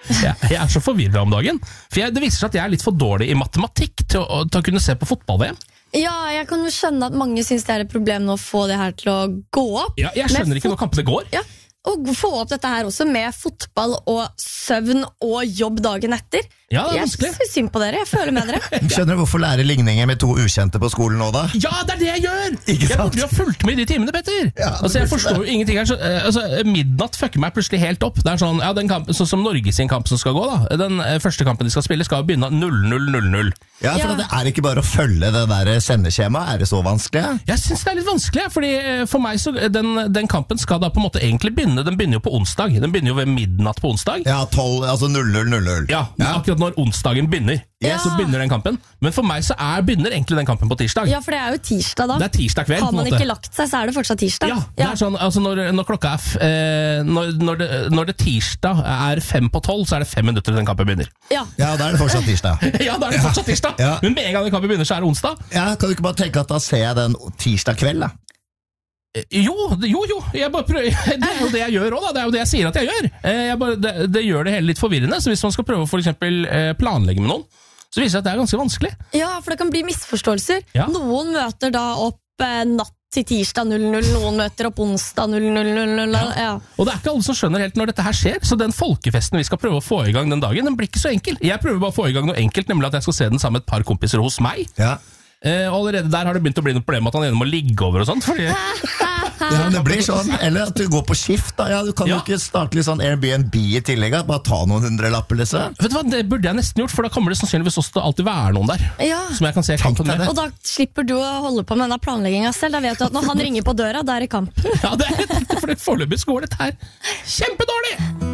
Jeg så forvirret om dagen. For det viser seg at jeg litt for dårlig i matematikk til å kunne se på fotball-VM. Ja, jeg kan jo skjønne at mange synes det et problem nå å få det her til å gå opp. Ja, jeg skjønner ikke når kampene går. Ja, og få opp dette her også med fotball og søvn og jobb dagen etter. Ja, det vanskelig. Jeg synes synd på dere, jeg føler med dere. Skjønner du hvorfor lære ligninger med 2 ukjente på skolen nå da? Ja, det det jeg gjør! Ikke sant? Jeg burde jo ha fulgt med i de timene, Petter. Ja, jeg forstår jo ingenting her. Midnatt fucker meg plutselig helt opp. Det sånn, den kampen, sånn som Norge sin kamp som skal gå da. Den første kampen de skal spille skal begynne 00:00. Ja, for det ikke bare å følge det der sendeskjemaet. Det så vanskelig? Jeg synes det litt vanskelig, fordi for meg så den kampen skal da på en måte egentlig begynne. Den begynner jo på onsdag. Den begynner jo ved midnatt på onsdag. Ja, 12, altså 00:00. Ja, akkurat når onsdagen begynner. Ja. Så begynner den kampen. Men for meg så begynner egentlig den kampen på tirsdag. Ja, for det jo tirsdag da. Det tirsdag kveld. Har man ikke lagt seg, så det fortsatt tirsdag. Ja, det sånn, altså når klokka når det tirsdag 11:55, så det 5 minutter til den kampen begynner. Ja, Ja, da det fortsatt tirsdag. Ja, da det fortsatt tirsdag. Ja. Men med en gang den kampen begynner, så det onsdag. Ja, kan du ikke bare tenke at da ser jeg den tirsdag kveld da? Jo, jeg bare prøver. Det jo det jeg gjør også da. Det jo det jeg sier at jeg gjør. Det gjør det hele litt forvirrende. Så hvis man skal prøve å for eksempel planlegge med noen, så viser det at det ganske vanskelig. ja, for det kan bli misforståelser. Ja. Noen møter da opp natt til tirsdag 00, noen møter opp onsdag 00:00. Ja. Og det ikke alle som skjønner helt når dette her skjer. Så den folkefesten vi skal prøve å få i gang den dagen, den blir ikke så enkel. Jeg prøver bare å få i gang noe enkelt, nemlig at jeg skal se den sammen med et par kompiser hos meg. Ja. Og allerede der har det begynt å bli noe problem at han ene må ligge over og sånt. Fordi Ja, men det blir sånn. Eller at du går på skift da. Ja, du kan jo Ja. ikke starte litt sånn Airbnb i tillegg. Da. Bare ta noen hundrelapper, liksom. vet du hva, det burde jeg nesten gjort, for da kommer det sannsynligvis også til å alltid være noen der Ja. som jeg kan se kampen deg med. det. Og da slipper du å holde på med denne planleggingen selv. Da vet du at når han ringer på døra, da det kamp. Ja, det helt riktig, for foreløpig så går dette her kjempedårlig!